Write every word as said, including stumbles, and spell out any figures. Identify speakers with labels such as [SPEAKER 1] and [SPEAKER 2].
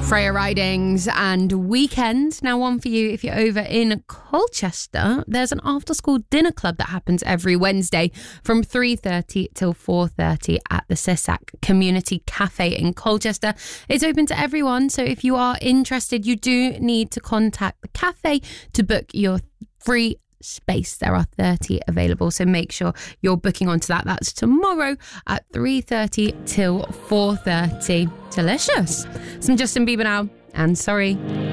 [SPEAKER 1] Freya Ridings and Weekend. Now one for you if you're over in Colchester. There's an after school dinner club that happens every Wednesday from three thirty till four thirty at the Sissac Community Cafe in Colchester. It's open to everyone, so if you are interested, you do need to contact the cafe to book your free space. There are thirty available, so make sure you're booking onto that. That's tomorrow at three thirty till four thirty. Delicious. Some Justin Bieber now, and Sorry.